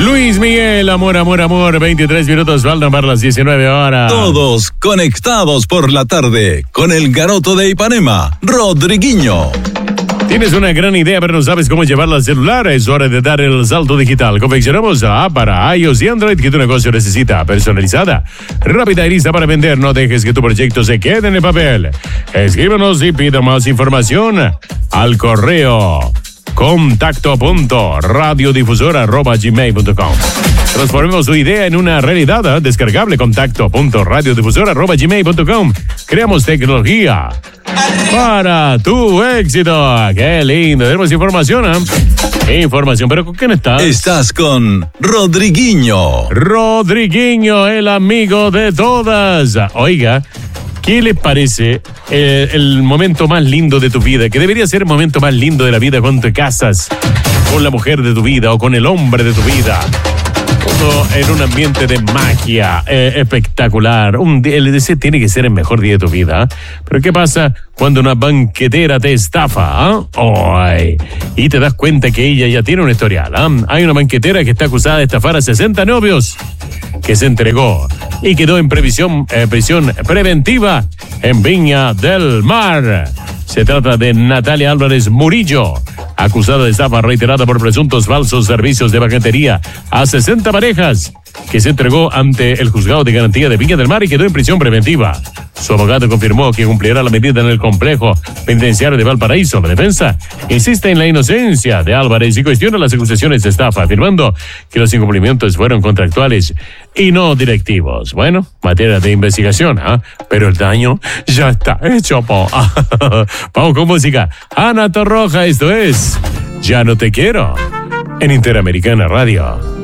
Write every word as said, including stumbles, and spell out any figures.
Luis Miguel, amor, amor, amor, veintitrés minutos, faltan para las diecinueve horas. Todos conectados por la tarde con el garoto de Ipanema, Rodriguinho. Tienes una gran idea, pero no sabes cómo llevarla al celular. Es hora de dar el salto digital. Confeccionamos la app para iOS y Android que tu negocio necesita. Personalizada, rápida y lista para vender. No dejes que tu proyecto se quede en el papel. Escríbenos y pida más información al correo contacto punto radiodifusora arroba gmail punto com. Transformemos tu idea en una realidad. ¿eh? Descargable. Contacto punto radiodifusora arroba gmail punto com. Creamos tecnología para tu éxito. ¡Qué lindo! Tenemos información, ¿eh? Información, pero ¿con quién estás? Estás con Rodriguinho. Rodriguinho, el amigo de todas. Oiga, ¿qué le parece eh, el momento más lindo de tu vida? Que debería ser el momento más lindo de la vida cuando te casas con la mujer de tu vida o con el hombre de tu vida. Todo en un ambiente de magia eh, espectacular. Un día, el ese tiene que ser el mejor día de tu vida. ¿eh? Pero ¿qué pasa cuando una banquetera te estafa? ¿eh? Ay, y te das cuenta que ella ya tiene un historial. ¿eh? Hay una banquetera que está acusada de estafar a sesenta novios, que se entregó y quedó en previsión, eh, prisión preventiva en Viña del Mar. Se trata de Natalia Álvarez Murillo, acusada de estafa reiterada por presuntos falsos servicios de banquetería a sesenta parejas, que se entregó ante el juzgado de garantía de Viña del Mar y quedó en prisión preventiva. Su abogado confirmó que cumplirá la medida en el complejo penitenciario de Valparaíso. La defensa insiste en la inocencia de Álvarez y cuestiona las acusaciones de estafa, afirmando que los incumplimientos fueron contractuales y no directivos. Bueno, materia de investigación, ¿eh? Pero el daño ya está hecho, po. Vamos con música. Ana Torroja, esto es Ya no te quiero, en Interamericana Radio.